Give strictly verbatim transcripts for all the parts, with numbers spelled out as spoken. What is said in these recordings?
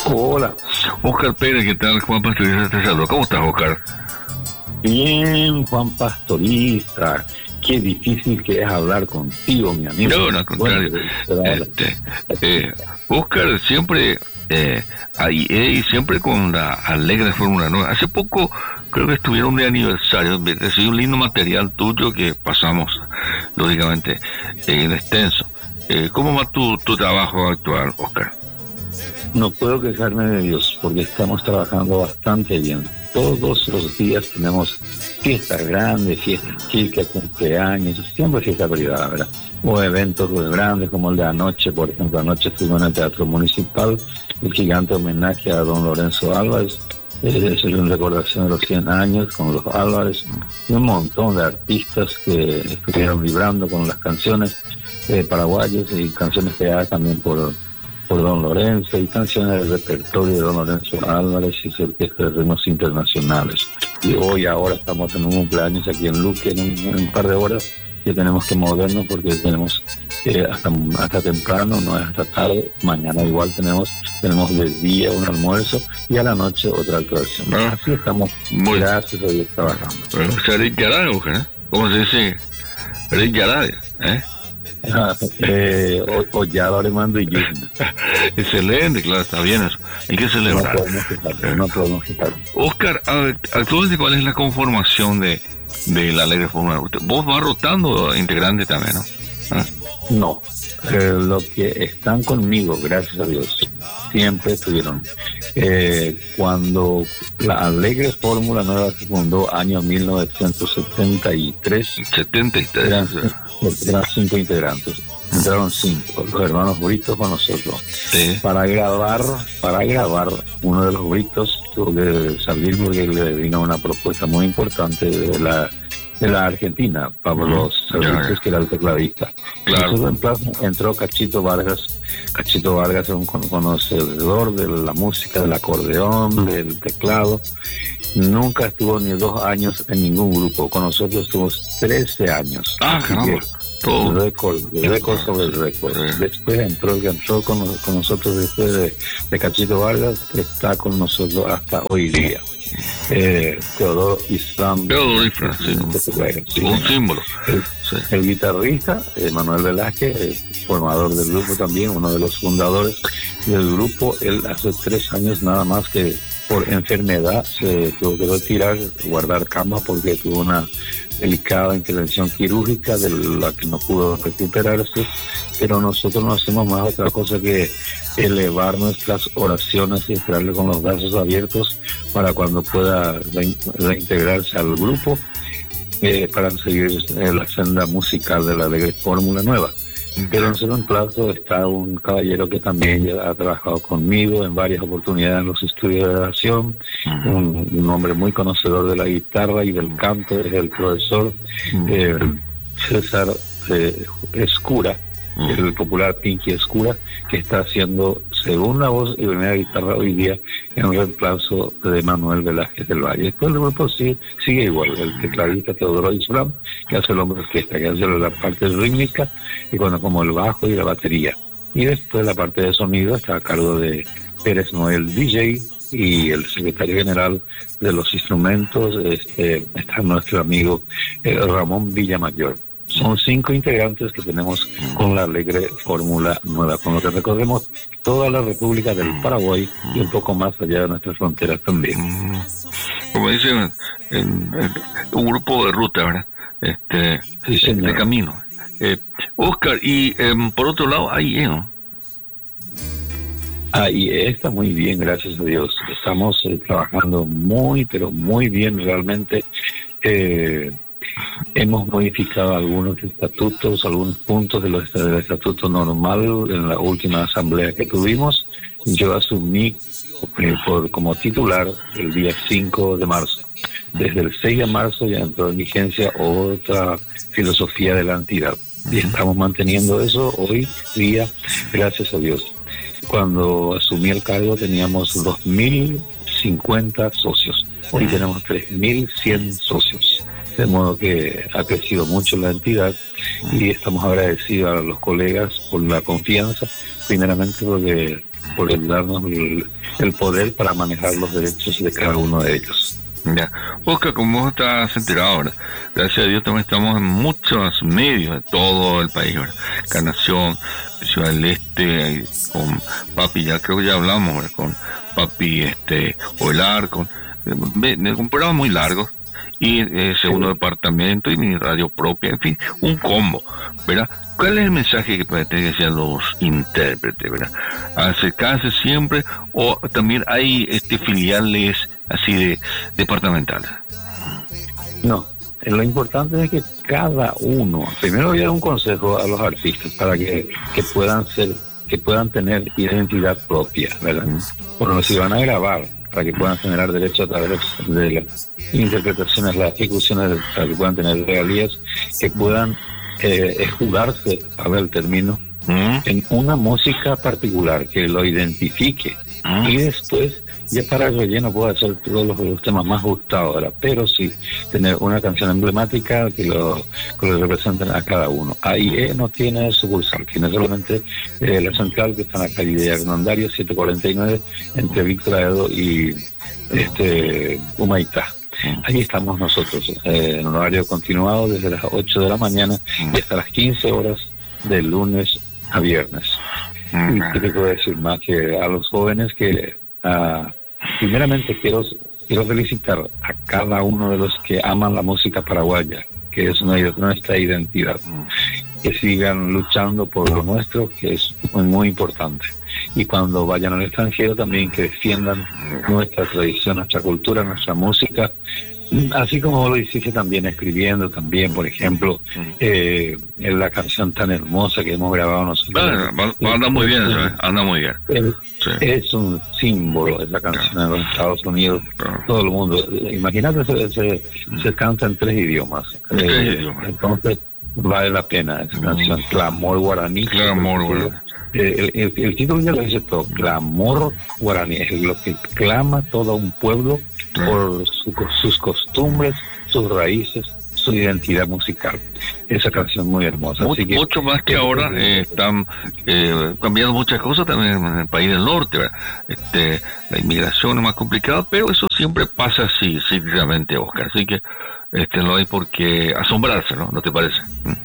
Hola. Oscar Pérez, ¿qué tal? Juan Pastoriza te saluda. ¿Cómo estás, Oscar? Bien, Juan Pastoriza. Qué difícil que es hablar contigo, mi amigo. No, no, al contrario. Bueno, este, eh, Oscar, siempre eh, ahí y siempre con la alegre Fórmula nueve. Hace poco creo que estuvieron de aniversario. Recibí un lindo material tuyo que pasamos, lógicamente, eh, en extenso. Eh, ¿Cómo va tu, tu trabajo actual, Oscar? No puedo quejarme de Dios porque estamos trabajando bastante bien. Todos los días tenemos fiestas grandes, fiestas chicas, cumpleaños, siempre fiesta privada, ¿verdad? O eventos grandes como el de anoche, por ejemplo, anoche estuvimos en el Teatro Municipal, el gigante homenaje a don Lorenzo Álvarez, es en recordación de los cien años con los Álvarez, y un montón de artistas que estuvieron vibrando con las canciones eh, paraguayas y canciones creadas también por... por don Lorenzo, y canciones del repertorio de don Lorenzo Álvarez y su orquesta de ritmos internacionales. Y hoy ahora estamos en un cumpleaños aquí en Luque en un, en un par de horas que tenemos que movernos porque tenemos eh, hasta, hasta temprano, no es hasta tarde. Mañana igual tenemos tenemos de día un almuerzo y a la noche otra actuación. Ah, así estamos, muy gracias a Dios, trabajando. Bueno, o sea, Rick Yarade, ¿eh? ¿Cómo se dice? Rick Yarade, ¿eh? eh, Hollado, Armando y Yusna. Excelente, claro, está bien eso. Hay que celebrar. No podemos quitar, no podemos quitar. Oscar, actualmente, ¿cuál es la conformación de, de la Alegre Fórmula? Vos vas rotando integrante también, ¿no? ¿Ah? No, eh, los que están conmigo, gracias a Dios, siempre estuvieron. Eh, cuando la Alegre Fórmula Nueva se fundó, año mil novecientos setenta y tres, setenta y tres eran, eran cinco integrantes. Entraron cinco, los hermanos Britos con nosotros. Sí. Para grabar, para grabar, uno de los Britos tuvo que salir porque le vino una propuesta muy importante de la de la Argentina, Pablo Servicios, que era el tecladista. Claro. Entonces, entró Cachito Vargas. Cachito Vargas es un conocedor de la música, del acordeón, del teclado. Nunca estuvo ni dos años en ningún grupo. Con nosotros estuvo trece años. Ah, caramba. Todo. Récord, récord sobre el récord. Después entró el que entró con, con nosotros después de, de Cachito Vargas, está con nosotros hasta hoy día. Eh, Teodoro Islam. Teodoro Islam, sí. Sí, un símbolo. El, sí. el guitarrista, eh, Manuel Velázquez, eh, formador del grupo también, uno de los fundadores del grupo. Él hace tres años nada más que por enfermedad se tuvo que retirar, guardar cama porque tuvo una delicada intervención quirúrgica de la que no pudo recuperarse, pero nosotros no hacemos más otra cosa que elevar nuestras oraciones y esperarle con los brazos abiertos para cuando pueda reintegrarse al grupo, eh, para seguir eh, la senda musical de la Alegre Fórmula Nueva. Pero en su reemplazo está un caballero que también ya ha trabajado conmigo en varias oportunidades en los estudios de grabación, uh-huh. un, un hombre muy conocedor de la guitarra y del canto, es el profesor uh-huh. eh, César eh, Escura, uh-huh. el popular Pinky Escura, que está haciendo segunda voz y primera guitarra hoy día en reemplazo de Manuel Velázquez del Valle. Después el grupo sigue, sigue igual, el tecladista Teodoro Islam, que hace el hombre orquesta, que hace la parte rítmica, y bueno, como el bajo y la batería. Y después la parte de sonido está a cargo de Pérez Noel D J, y el secretario general de los instrumentos este, está nuestro amigo eh, Ramón Villamayor. Son cinco integrantes que tenemos con la Alegre Fórmula Nueva, con lo que recorremos toda la República del Paraguay y un poco más allá de nuestras fronteras también. Como dicen, en, en, un grupo de ruta, ¿verdad? Este, sí, de camino. Eh, Oscar, y eh, por otro lado, A I E, ¿no? A I E está muy bien, gracias a Dios. Estamos eh, trabajando muy, pero muy bien realmente. Eh, Hemos modificado algunos estatutos, algunos puntos de los, del estatuto normal en la última asamblea que tuvimos. Yo asumí eh, por, como titular el día cinco de marzo. Desde el seis de marzo ya entró en vigencia otra filosofía de la entidad. Y estamos manteniendo eso hoy día, gracias a Dios. Cuando asumí el cargo teníamos dos mil cincuenta socios. Hoy tenemos tres mil cien socios. De modo que ha crecido mucho la entidad y estamos agradecidos a los colegas por la confianza, primeramente porque por darnos el, el poder para manejar los derechos de cada uno de ellos. Ya, Oscar, como vos estás enterado ahora, gracias a Dios también estamos en muchos medios de todo el país, ¿verdad? Encarnación, Ciudad del Este, con Papi, ya creo que ya hablamos, ¿verdad? Con Papi, este, Ovelar, con, de, con programas muy largos, y eh, segundo departamento, y mi radio propia, en fin, un combo, ¿verdad? ¿Cuál es el mensaje que pretende decir a los intérpretes, verdad? Acercarse siempre, o también hay este filiales así de departamentales. No, lo importante es que cada uno, primero voy a dar un consejo a los artistas para que, que puedan ser, que puedan tener identidad propia, ¿verdad? Bueno, si van a grabar, para que puedan generar derechos a través de las interpretaciones, las ejecuciones, para que puedan tener regalías, que puedan eh, jugarse, a ver el término, ¿Mm? en una música particular, que lo identifique. ¿Mm? Y después, ya para el relleno puedo hacer todos los, los temas más gustados ahora, pero sí tener una canción emblemática que lo, que lo representen a cada uno. A I E no tiene sucursal, tiene solamente eh, la central, que está en la calle Hernandario setecientos cuarenta y nueve, entre Víctor Aedo y este Humaitá. Ahí estamos nosotros, eh, en un horario continuado desde las ocho de la mañana y hasta las quince horas de lunes a viernes. ¿Y qué te puedo decir más? Que a los jóvenes que, uh, primeramente quiero, quiero felicitar a cada uno de los que aman la música paraguaya, que es una, nuestra identidad, que sigan luchando por lo nuestro, que es muy, muy importante. Y cuando vayan al extranjero también que defiendan nuestra tradición, nuestra cultura, nuestra música, así como lo hiciste también escribiendo también, por ejemplo, eh, en la canción tan hermosa que hemos grabado nosotros. Bueno, anda muy bien, ¿sabes? Anda muy bien. Es, sí. es un símbolo esa canción en los Estados Unidos, todo el mundo. Imagínate, se, se, se canta en tres idiomas. Eh, entonces, vale la pena esa canción, Clamor Guaraní. Clamor Guaraní. El, el, el título ya lo dice todo, Clamor Guaraní, es lo que clama todo un pueblo por su, sus costumbres, sus raíces, su identidad musical. Esa canción muy hermosa. Mucho, Así que, mucho más que ahora eh, están eh, cambiando muchas cosas también en el país del norte, ¿verdad? Este, la inmigración es más complicada, pero eso siempre pasa así, cíclicamente, Oscar. Así que este, no hay por qué asombrarse, ¿no? ¿No te parece?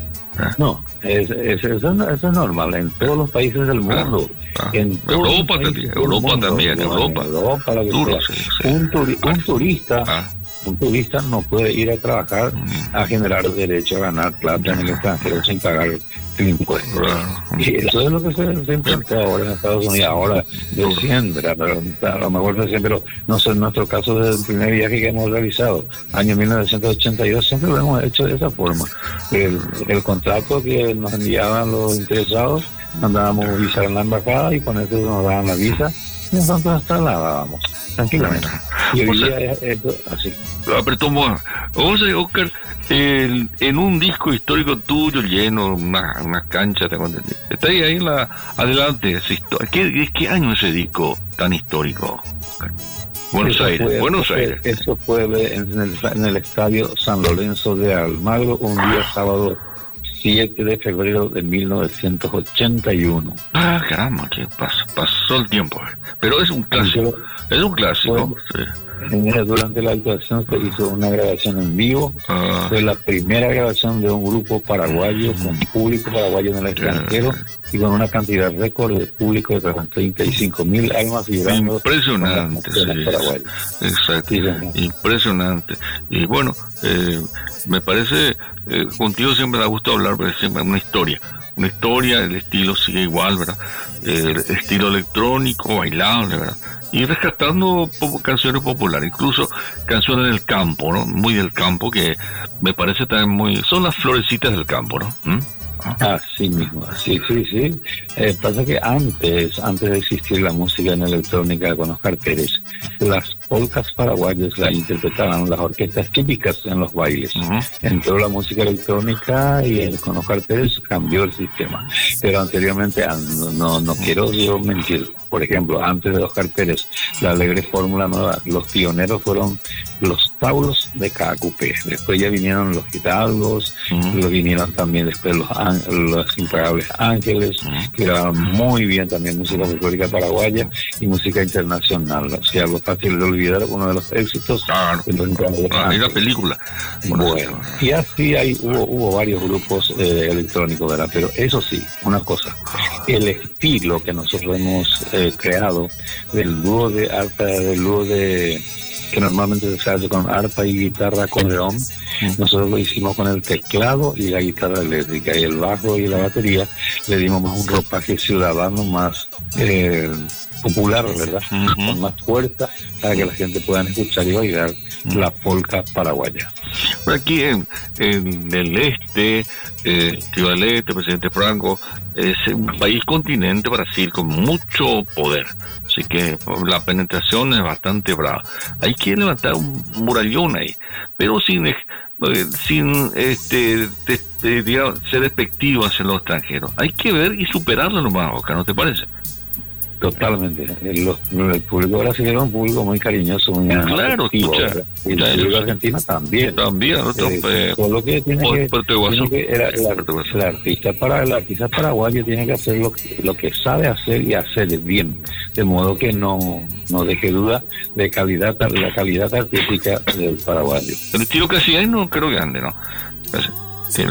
No, es, es, eso, eso es normal en todos los países del mundo. Ah, ah. En Europa también, Europa mundo, también, Europa. Europa lo que Duro, sea. Sí, sí. Un, turi ah. un turista, ah. un turista no puede ir a trabajar mm. a generar derecho a ganar plata en el extranjero sin pagar el impuesto. Ah. Y eso es lo que se, se implantó ahora en Estados Unidos, ahora de siempre, pero a lo mejor de siempre, pero no sé, en nuestro caso desde el primer viaje que hemos realizado, año mil novecientos ochenta y dos, siempre lo hemos hecho de esa forma. El, el contrato que nos enviaban los interesados, mandábamos visar en la embajada y con eso nos daban la visa y entonces nos trasladábamos tranquilamente. Y hoy día es, es así. Apretó más. Vamos a Oscar, el, en un disco histórico tuyo lleno, una, una cancha, te conté. Está ahí, ahí en la, adelante, ¿Qué, ¿qué año ese disco tan histórico, Oscar? Buenos eso Aires, fue, Buenos Aires. Eso fue en el, en el estadio San Lorenzo de Almagro, un día sábado siete de febrero de mil novecientos ochenta y uno. Ah, caramba, que pasó, pasó el tiempo. Pero es un clásico, es un clásico. Fue, sí. Durante la actuación se hizo una grabación en vivo. Ah. Fue la primera grabación de un grupo paraguayo con público paraguayo en el extranjero y con una cantidad récord de público de treinta y cinco mil almas vibrando. Impresionante, sí, exacto, sí, impresionante. Y bueno, eh, me parece, eh, contigo siempre me da gusto hablar, porque siempre es una historia. Una historia, el estilo sigue igual, ¿verdad? El estilo electrónico, bailable, ¿verdad? Y rescatando pop canciones populares, incluso canciones del campo, ¿no? Muy del campo, que me parece también muy... Son las florecitas del campo, ¿no? ¿Mm? Así mismo, sí, sí, sí. Eh, pasa que antes, antes de existir la música en electrónica con los carteles, las polcas paraguayas las interpretaban las orquestas típicas en los bailes. Uh-huh. Entró la música electrónica y el, con Oscar Pérez cambió el sistema. Pero anteriormente, no, no, no quiero yo mentir, por ejemplo, antes de Oscar Pérez, la alegre fórmula nueva, los pioneros fueron los Taulos de Cacupé. Después ya vinieron los Hidalgos, uh-huh. Luego vinieron también después los, los Impagables Ángeles, uh-huh. que grababan muy bien también música folclórica paraguaya y música internacional. O sea, algo fácil de olvidar, uno de los éxitos. Claro. De los Impagables ah, Ángeles. La película. Bueno, y así hay, hubo, hubo varios grupos eh, electrónicos, ¿verdad? Pero eso sí, una cosa, el estilo que nosotros hemos eh, creado del dúo de arpa, del dúo de que normalmente se hace con arpa y guitarra acordeón, nosotros lo hicimos con el teclado y la guitarra eléctrica, y el bajo y la batería le dimos más un ropaje ciudadano, más eh, popular, ¿verdad? Uh-huh. Con más fuerza para que la gente pueda escuchar y bailar uh-huh. la polca paraguaya. Por aquí en, en el este, eh, Chivalete, Presidente Franco, es un país continente, Brasil, con mucho poder. Así que la penetración es bastante brava. Hay que levantar un murallón ahí, pero sin eh, sin este de, de, digamos, ser despectivo hacia los extranjeros. Hay que ver y superarlo nomás, Oscar, ¿no te parece? Totalmente. El, el público brasileño es un público muy cariñoso, muy claro, activo, escucha, y el público argentino también. También, ¿no? Eh, eh, solo que tiene que, tiene que el, el, el artista para el artista paraguayo tiene que hacer lo, lo que sabe hacer y hacer bien, de modo que no no deje duda de calidad, la calidad artística del paraguayo. El estilo casi ahí no creo que ande, ¿no? Entonces, Sí,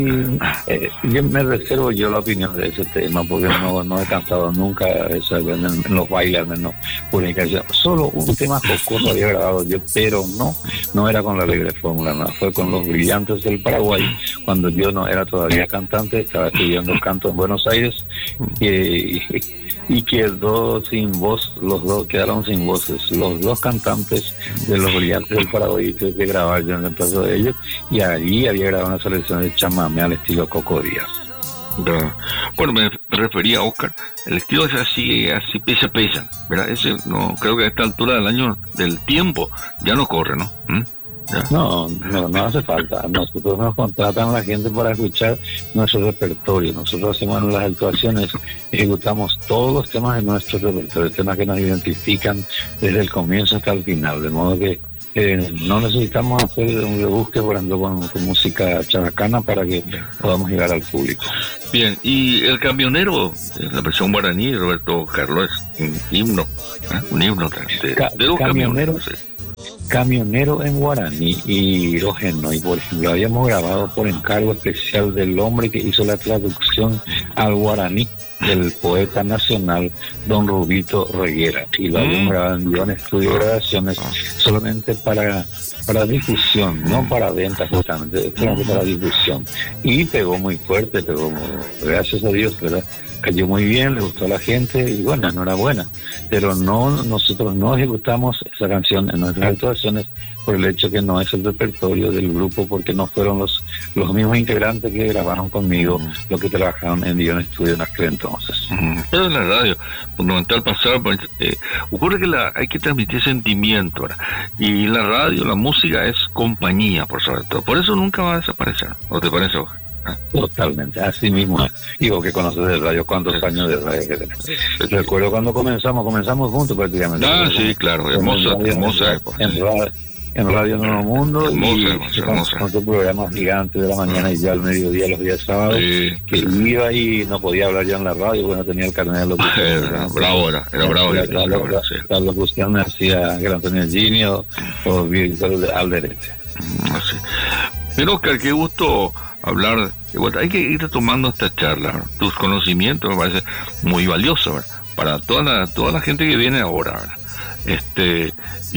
eh, yo me reservo yo la opinión de ese tema porque no, no he cantado nunca eso, en, en los bailes, no, publicación. Solo un tema jocoso había grabado yo, pero no no era con la alegre fórmula, no, fue con los Brillantes del Paraguay, cuando yo no era todavía cantante, estaba estudiando canto en Buenos Aires y, y, y quedó sin voz, los dos quedaron sin voces, los dos cantantes de los Brillantes del Paraguay, tuve que grabar yo en el reemplazo de ellos, y allí había grabado una selección de chamamé al estilo Coco Díaz. Bueno, me refería a Oscar, el estilo es así, así pesa, pesa, ¿verdad? Ese no, creo que a esta altura del año, del tiempo, ya no corre, ¿no? ¿Mm? No, no, no hace falta. Nosotros nos contratan a la gente para escuchar nuestro repertorio. Nosotros hacemos en las actuaciones, ejecutamos todos los temas de nuestro repertorio, temas que nos identifican desde el comienzo hasta el final, de modo que eh, no necesitamos hacer un rebusque, por ejemplo, con, con música chabacana para que podamos llegar al público. Bien, y El Camionero, la versión guaraní, Roberto Carlos, un himno, ¿eh? un himno de, Ca- de los camionero, camioneros. ¿sí? Camionero en guaraní y hidrógeno, y por ejemplo habíamos grabado por encargo especial del hombre que hizo la traducción al guaraní del poeta nacional don Rubito Reguera, y lo habíamos mm. grabado en un estudio de grabaciones solamente para para difusión, no para venta justamente, solamente para difusión, y pegó muy fuerte, pegó, gracias a Dios, ¿verdad? Cayó muy bien, le gustó a la gente y bueno, enhorabuena, pero no, nosotros no ejecutamos esa canción en nuestras actuaciones por el hecho que no es el repertorio del grupo, porque no fueron los los mismos integrantes que grabaron conmigo los que trabajaron en Dion Studio en aquel entonces. Pero en la radio, fundamental pasar, pues, eh, ocurre que la, hay que transmitir sentimiento, ¿verdad? Y la radio, la música es compañía, por sobre todo, por eso nunca va a desaparecer, ¿no te parece, Jorge? Totalmente, así mismo. Digo que conoces de radio, ¿cuántos sí. años de radio que tenés? Sí. Recuerdo cuando comenzamos, comenzamos juntos prácticamente. Ah, sí, claro, hermosa, radio, hermosa época. En, radio, en Radio Nuevo Mundo, hermosa, y hermosa, hermosa. con tu programa gigante de la mañana y ya al mediodía los días sábados, sí, que sí. iba y no podía hablar ya en la radio, bueno, tenía el carnet de locución. Era bravo, era, era bravo. La, la, la, la, la locución me hacía Gran Antonio Ginio o Víctor Alderete. Así. Pero Oscar, qué gusto hablar. Bueno, hay que ir tomando esta charla, ¿verdad? Tus conocimientos me parece muy valioso, ¿verdad? Para toda la toda la gente que viene ahora, ¿verdad? Este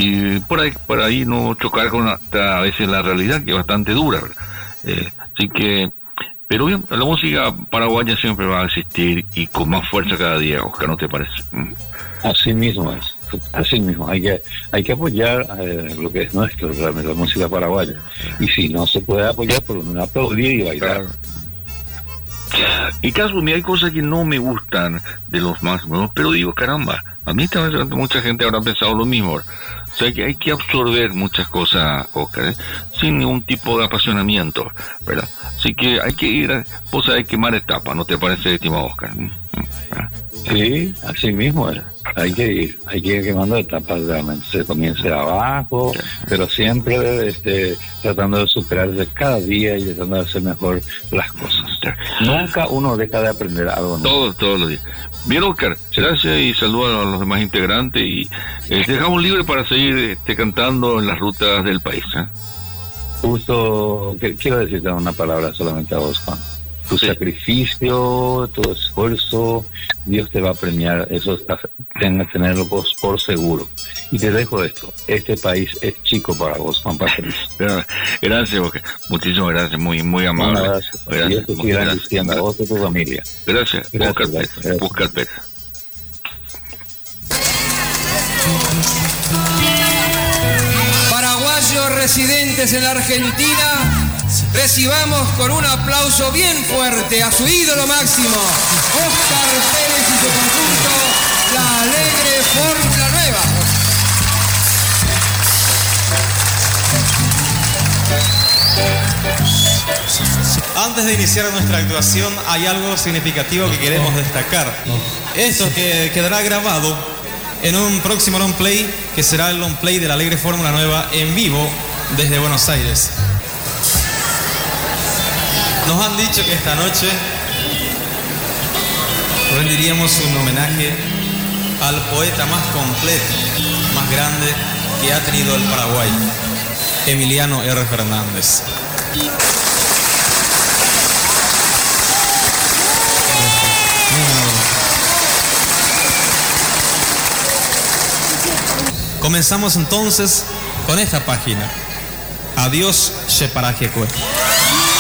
y por ahí por ahí no chocar con la, a veces la realidad, que es bastante dura, ¿verdad? Eh, así que, pero bien, la música paraguaya siempre va a existir y con más fuerza cada día, Oscar, ¿no te parece? Mm. Así mismo es. Así mismo, hay que hay que apoyar eh, lo que es nuestro, la, la música paraguaya. Y si no se puede apoyar, por lo menos aplaudir y bailar. Claro. Y caso, hay cosas que no me gustan de los más nuevos, pero digo, caramba, a mí también mucha gente habrá pensado lo mismo. O sea, que hay que absorber muchas cosas, Oscar, ¿eh? Sin ningún tipo de apasionamiento, ¿verdad? Así que hay que ir, a, vos sabés, quemar etapas, ¿no te parece, estimado Oscar? Sí, así mismo es. Hay que ir, hay que ir quemando etapas realmente. Se comienza de abajo, pero siempre este, tratando de superarse cada día y tratando de hacer mejor las cosas. Nunca uno deja de aprender algo nuevo. Todos, todos los días. Bien, Oscar, gracias y saludos a los demás integrantes y eh, te dejamos libre para seguir este, cantando en las rutas del país. ¿eh? Justo, quiero decirte una palabra solamente a vos, Juan. Tu sí. sacrificio, tu esfuerzo, Dios te va a premiar, eso está, tenga que tenerlo vos por seguro. Y te dejo esto, este país es chico para vos, Juan Patricio. Gracias, Oscar. Muchísimas gracias, muy muy amable. Gracias. Gracias. Dios te siga bendiciendo a vos y a tu familia. Gracias, gracias Oscar gracias, Pérez. gracias. Oscar Pérez. Paraguayos residentes en la Argentina, recibamos con un aplauso bien fuerte a su ídolo máximo, Oscar Pérez y su conjunto, La Alegre Fórmula Nueva. Antes de iniciar nuestra actuación, hay algo significativo que queremos destacar. Esto que quedará grabado en un próximo long play, que será el long play de La Alegre Fórmula Nueva en vivo desde Buenos Aires. Nos han dicho que esta noche rendiríamos un homenaje al poeta más completo, más grande que ha tenido el Paraguay, Emiliano R. Fernández. Comenzamos entonces con esta página. Adiós, Sheparajeque.